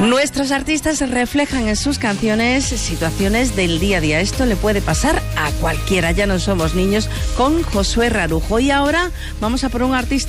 Nuestros artistas reflejan en sus canciones situaciones del día a día. Esto le puede pasar a cualquiera, ya no somos niños, con Josué Rarujo. Y ahora vamos a por un artista